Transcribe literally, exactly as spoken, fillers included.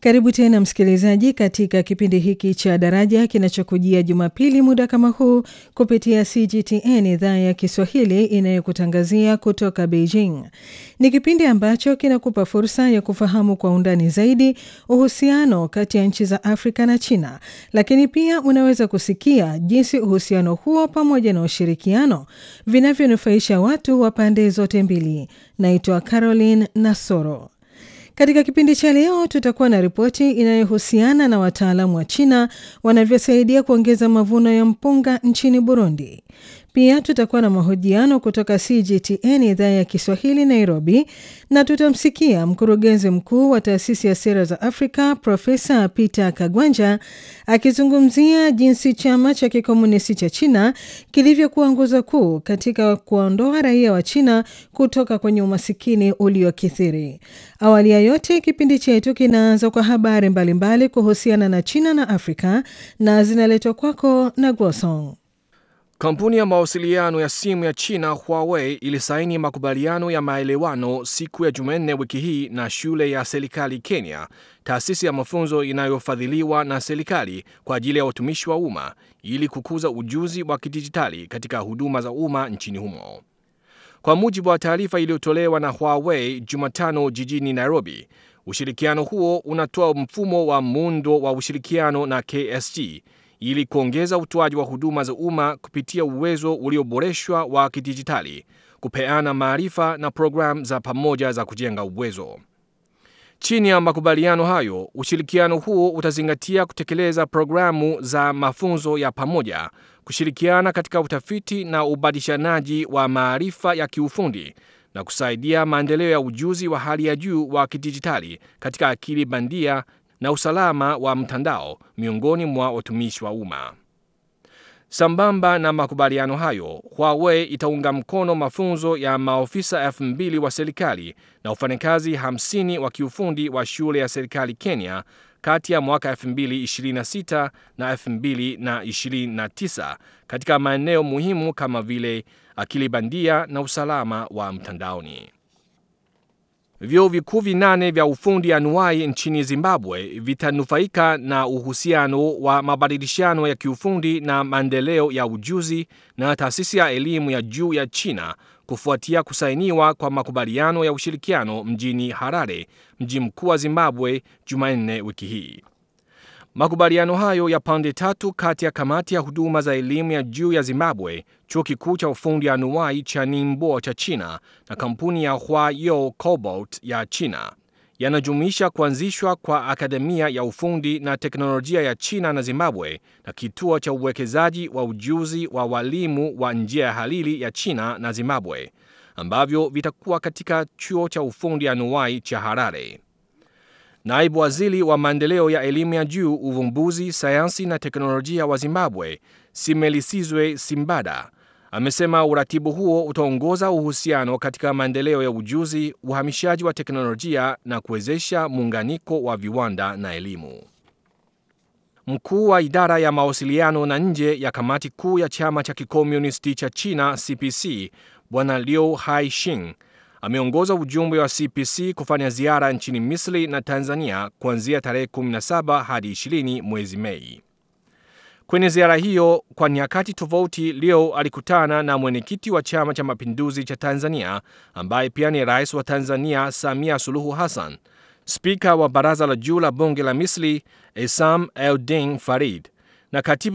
Karibu tena msikilizaji katika kipindi hiki cha Daraja kinachokujia Jumapili muda kama huu kupitia C G T N idhaa ya Kiswahili inayokutangazia kutoka Beijing. Ni kipindi ambacho kinakupa fursa ya kufahamu kwa undani zaidi uhusiano kati ya nchi za Afrika na China, lakini pia unaweza kusikia jinsi uhusiano huo pamoja na ushirikiano vinavyonufaisha watu wa pande zote mbili. Naitwa Caroline Nasoro. Katika kipindi cha leo tutakuwa na ripoti inayohusiana na wataalamu wa China wanavyosaidia kuongeza mavuno ya mpunga nchini Burundi. Pia tutakuwa na mahojiano kutoka C G T N idhaa ya Kiswahili Nairobi, na tutamsikia mkurugenzi mkuu wa taasisi ya sera za Afrika Profesa Peter Kagwanja akizungumzia jinsi chama cha kikomunisti cha China kilivyokuwa nguzo kuu katika kuondoa raia wa China kutoka kwenye umasikini uliokithiri. Awali ya yote, kipindi chetu kinaanza kwa habari mbalimbali kuhusiana na China na Afrika, na zinaletwa kwako na Gwasong. Kampuni ya mawasiliano ya simu ya China Huawei ilisaini makubaliano ya maelewano siku ya Jumanne wiki hii na shule ya serikali Kenya, taasisi ya mafunzo inayofadhiliwa na serikali kwa ajili ya watumishi wa umma, ili kukuza ujuzi wa kidijitali katika huduma za umma nchini humo. Kwa mujibu wa taarifa iliyotolewa na Huawei Jumatano jijini Nairobi, ushirikiano huo unatoa mfumo wa muundo wa ushirikiano na K S G ili kuongeza utoaji wa huduma za umma kupitia uwezo ulioboreshwa wa kidijitali, kupeana maarifa na programu za pamoja za kujenga uwezo. Chini ya makubaliano hayo, ushirikiano huo utazingatia kutekeleza programu za mafunzo ya pamoja, kushirikiana katika utafiti na ubadilishanaji wa maarifa ya kiufundi, na kusaidia maendeleo ya ujuzi wa hali ya juu wa kidijitali katika akili bandia na usalama wa mtandao miongoni mwa watumishi wa umma. Sambamba na makubaliano hayo, Huawei itaunga mkono mafunzo ya maofisa elfu mbili wa serikali na wafanyakazi hamsini wa kiufundi wa shule ya serikali Kenya kati ya mwaka elfu mbili ishirini na sita na elfu mbili ishirini na tisa katika maeneo muhimu kama vile akili bandia na usalama wa mtandaoni. Vyuo vikuu vinane vya ufundi anuwai nchini Zimbabwe vitanufaika na uhusiano wa mabadilishano ya kiufundi na maendeleo ya ujuzi na taasisi ya elimu ya juu ya China kufuatia kusainiwa kwa makubaliano ya ushirikiano mjini Harare, mji mkuu wa Zimbabwe, Jumanne wiki hii. Makubaliano hayo ya pande tatu kati ya kamati ya huduma za elimu ya juu ya Zimbabwe, chuo kikuu cha ufundi anuwai cha Ningbo cha China na kampuni ya Huayo Cobalt ya China yanajumuisha kuanzishwa kwa akademia ya ufundi na teknolojia ya China na Zimbabwe na kituo cha uwekezaji wa ujuzi wa walimu wa njia ya halili ya China na Zimbabwe, ambavyo vitakuwa katika chuo cha ufundi anuwai cha Harare. Naibu waziri wa maendeleo ya elimu ya juu, uvumbuzi, sayansi na teknolojia wa Zimbabwe, Simelisizwe Simbada, amesema uratibu huo utaongoza uhusiano katika maendeleo ya ujuzi, uhamishaji wa teknolojia na kuwezesha muunganiko wa viwanda na elimu. Mkuu wa idara ya mawasiliano na nje ya kamati kuu ya chama cha kikomunisti cha China C P C, Bwana Liu Haixing, ameongoza ujumbe wa C P C kufanya ziara nchini Misri na Tanzania kuanzia tarehe kumi na saba hadi ishirini mwezi Mei. Kwenye ziara hiyo, kwa nyakati tofauti, Leo alikutana na mwenyekiti wa Chama cha Mapinduzi cha Tanzania ambaye pia ni rais wa Tanzania Samia Suluhu Hassan, spika wa baraza la juu la bunge la Misri Essam Eldin Farid, na katibu